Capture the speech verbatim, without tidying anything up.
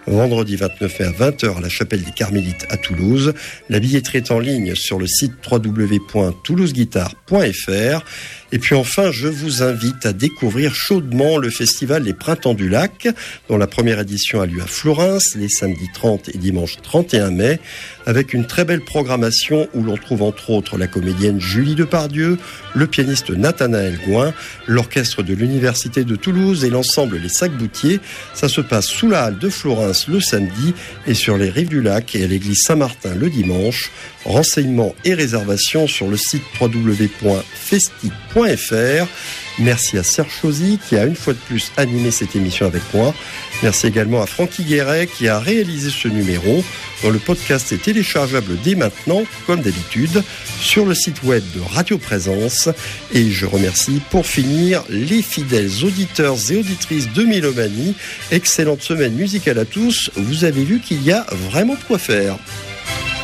vendredi vingt-neuf mai à vingt heures à la Chapelle des Carmélites à Toulouse. La billetterie est en ligne sur le site w w w point toulouse guitare point f r. Et puis enfin, je vous invite à découvrir chaudement le festival Les Printemps du Lac, dont la première édition a lieu à Florence, les samedis trente et dimanche trente et un mai, avec une très belle programmation où l'on trouve entre autres la comédienne Julie Depardieu, le pianiste Nathanaël Gouin, l'orchestre de l'Université de Toulouse et l'ensemble Les Sacs-Boutiers. Ça se passe sous la halle de Florence le samedi et sur les rives du lac et à l'église Saint-Martin le dimanche. Renseignements et réservations sur le site w w w point festi point f r. Merci à Serge Chauzy qui a une fois de plus animé cette émission avec moi. Merci également à Francky Guéret qui a réalisé ce numéro, dont le podcast est téléchargeable dès maintenant, comme d'habitude, sur le site web de Radio Présence. Et je remercie pour finir les fidèles auditeurs et auditrices de Mélomanie. Excellente semaine musicale à tous. Vous avez vu qu'il y a vraiment de quoi faire.